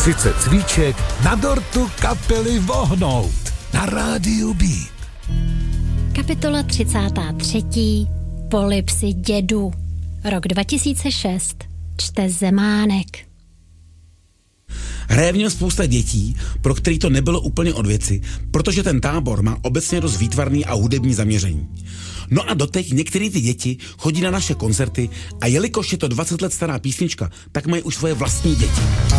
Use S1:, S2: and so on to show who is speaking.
S1: 30 cvíček na dortu kapely Vohnout na rádiu Beat.
S2: Kapitola 33. Polipsy dědu. Rok 2006. Čte Zemánek.
S3: Hraje v něm spousta dětí, pro který to nebylo úplně od věci, protože ten tábor má obecně dost výtvarný a hudební zaměření. No a doteď některé ty děti chodí na naše koncerty a jelikož je to 20 let stará písnička, tak mají už svoje vlastní děti.